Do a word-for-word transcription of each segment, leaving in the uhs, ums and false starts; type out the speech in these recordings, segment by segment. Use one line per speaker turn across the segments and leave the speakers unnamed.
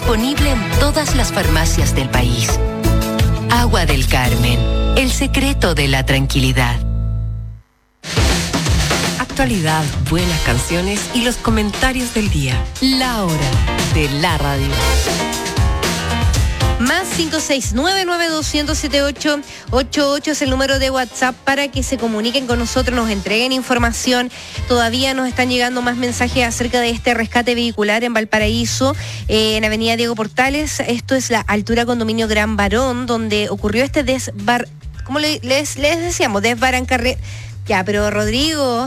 Disponible en todas las farmacias del país. Agua del Carmen, el secreto de la tranquilidad.
Actualidad, buenas canciones y los comentarios del día. La hora de la radio.
Más cinco seis nueve nueve dos cero siete ocho ocho ocho es el número de WhatsApp para que se comuniquen con nosotros, nos entreguen información. Todavía nos están llegando más mensajes acerca de este rescate vehicular en Valparaíso, eh, en Avenida Diego Portales. Esto es la altura Condominio Gran Barón, donde ocurrió este desbar... ¿Cómo le, les, les decíamos? Desbarancarre... Ya, pero Rodrigo,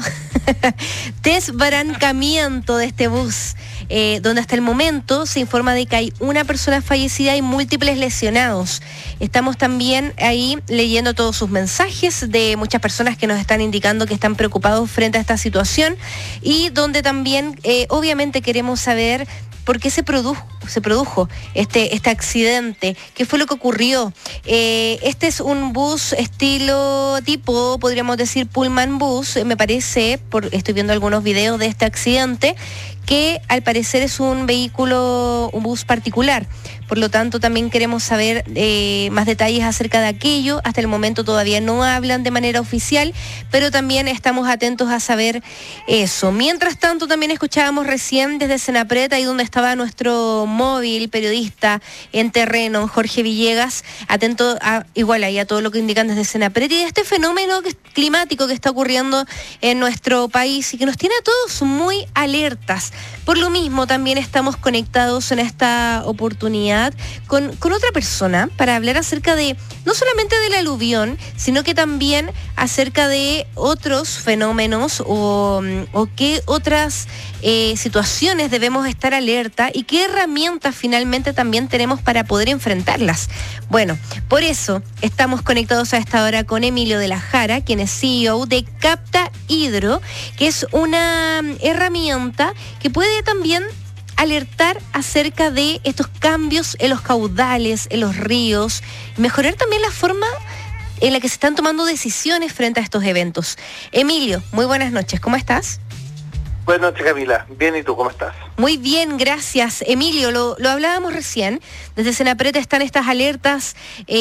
desbarancamiento de este bus, eh, donde hasta el momento se informa de que hay una persona fallecida y múltiples lesionados. Estamos también ahí leyendo todos sus mensajes de muchas personas que nos están indicando que están preocupados frente a esta situación y donde también eh, obviamente queremos saber por qué se produjo, se produjo este, este accidente, qué fue lo que ocurrió. Eh, este es un bus estilo tipo, podríamos decir, Pullman Bus, me parece, por, estoy viendo algunos videos de este accidente, que al parecer es un vehículo, un bus particular. Por lo tanto, también queremos saber eh, más detalles acerca de aquello. Hasta el momento todavía no hablan de manera oficial, pero también estamos atentos a saber eso. Mientras tanto, también escuchábamos recién desde Senapred, ahí donde estaba nuestro móvil periodista en terreno, Jorge Villegas, atento a, igual ahí a todo lo que indican desde Senapred y de este fenómeno que, climático que está ocurriendo en nuestro país y que nos tiene a todos muy alertas. Por lo mismo, también estamos conectados en esta oportunidad Con, con otra persona para hablar acerca de, no solamente del aluvión, sino que también acerca de otros fenómenos o, o qué otras eh, situaciones debemos estar alerta y qué herramientas finalmente también tenemos para poder enfrentarlas. Bueno, por eso estamos conectados a esta hora con Emilio de la Jara, quien es C E O de Capta Hidro, que es una herramienta que puede también alertar acerca de estos cambios en los caudales, en los ríos, mejorar también la forma en la que se están tomando decisiones frente a estos eventos. Emilio, muy buenas noches, ¿cómo estás?
Buenas noches, Camila. Bien, ¿y tú cómo estás?
Muy bien, gracias. Emilio, lo, lo hablábamos recién, desde Senapred están estas alertas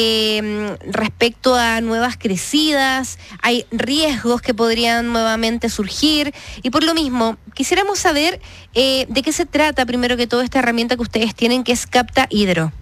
eh, respecto a nuevas crecidas, hay riesgos que podrían nuevamente surgir, y por lo mismo, quisiéramos saber eh, de qué se trata, primero que todo, esta herramienta que ustedes tienen, que es Capta Hidro.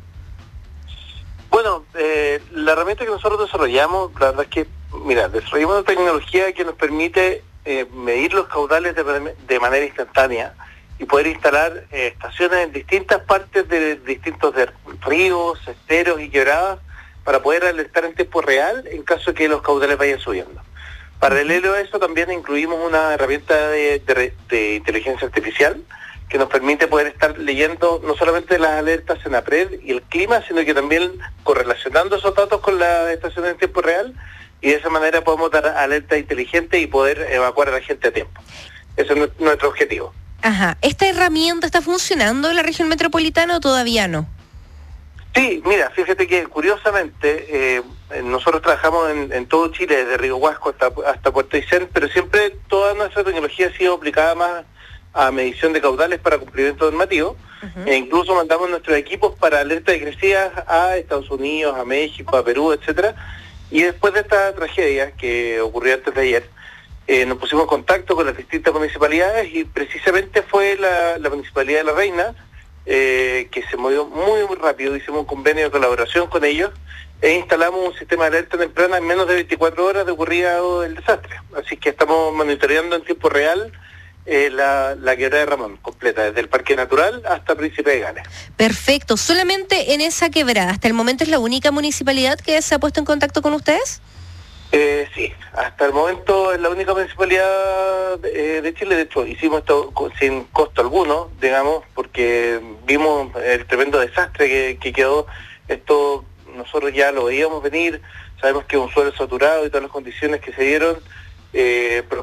Bueno, eh, la herramienta que nosotros desarrollamos, la verdad es que, mira, desarrollamos una tecnología que nos permite eh, medir los caudales de, de manera instantánea y poder instalar eh, estaciones en distintas partes de distintos de ríos, esteros y quebradas para poder alertar en tiempo real en caso de que los caudales vayan subiendo. Paralelo a eso, también incluimos una herramienta de, de, de inteligencia artificial que nos permite poder estar leyendo no solamente las alertas Senapred y el clima, sino que también correlacionando esos datos con las estaciones en tiempo real, y de esa manera podemos dar alertas inteligentes y poder evacuar a la gente a tiempo. Ese es nuestro objetivo.
Ajá. ¿Esta herramienta está funcionando en la región metropolitana o todavía no?
Sí, mira, fíjate que curiosamente eh, nosotros trabajamos en, en todo Chile, desde Río Huasco hasta, hasta Puerto Aysén, pero siempre toda nuestra tecnología ha sido aplicada más a medición de caudales para cumplimiento normativo. Uh-huh. E incluso mandamos nuestros equipos para alerta de crecidas a Estados Unidos, a México, a Perú, etcétera. Y después de esta tragedia que ocurrió antes de ayer, eh, nos pusimos en contacto con las distintas municipalidades y precisamente fue la, la Municipalidad de La Reina eh, que se movió muy, muy rápido. Hicimos un convenio de colaboración con ellos e instalamos un sistema de alerta temprana en menos de veinticuatro horas de ocurrido el desastre. Así que estamos monitoreando en tiempo real Eh, la, la quebrada de Ramón completa, desde el Parque Natural hasta Príncipe de Gales.
Perfecto. ¿Solamente en esa quebrada? ¿Hasta el momento es la única municipalidad que se ha puesto en contacto con ustedes?
Eh, sí, hasta el momento es la única municipalidad de, de Chile. De hecho, hicimos esto sin costo alguno, digamos, porque vimos el tremendo desastre que, que quedó. Esto nosotros ya lo veíamos venir, sabemos que es un suelo saturado y todas las condiciones que se dieron, eh,